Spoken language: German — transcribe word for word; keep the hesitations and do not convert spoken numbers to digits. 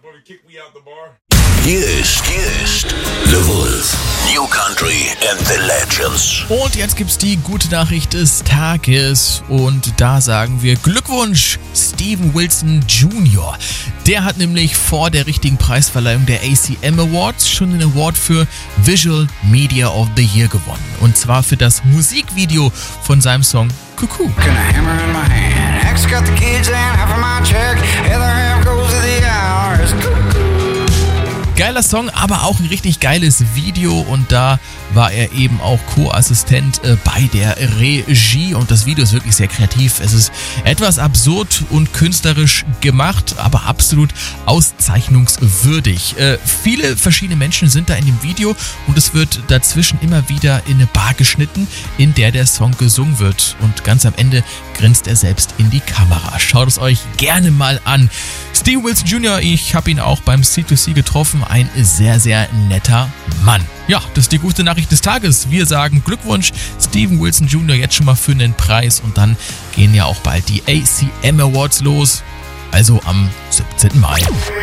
Hier ist, hier ist The Wolf. New Country and the Legends. Und jetzt gibt's die gute Nachricht des Tages. Und da sagen wir Glückwunsch, Steven Wilson Junior Der hat nämlich vor der richtigen Preisverleihung der A C M Awards schon den Award für Visual Media of the Year gewonnen. Und zwar für das Musikvideo von seinem Song Cuckoo. Geiler Song, aber auch ein richtig geiles Video und da war er eben auch Co-Assistent äh, bei der Regie und das Video ist wirklich sehr kreativ. Es ist etwas absurd und künstlerisch gemacht, aber absolut auszeichnungswürdig. Äh, viele verschiedene Menschen sind da in dem Video und es wird dazwischen immer wieder in eine Bar geschnitten, in der der Song gesungen wird und ganz am Ende grinst er selbst in die Kamera. Schaut es euch gerne mal an. Steven Wilson Junior, ich habe ihn auch beim C zwei C getroffen, ein sehr, sehr netter Mann. Ja, das ist die gute Nachricht des Tages. Wir sagen Glückwunsch, Steven Wilson Junior jetzt schon mal für einen Preis und dann gehen ja auch bald die A C M Awards los, also am siebzehnten Mai.